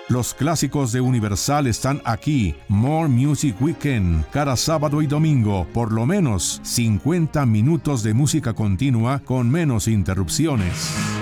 Los clásicos de Universal están aquí. More Music Weekend, cada sábado y domingo, por lo menos 50 minutos de música continua con menos interrupciones.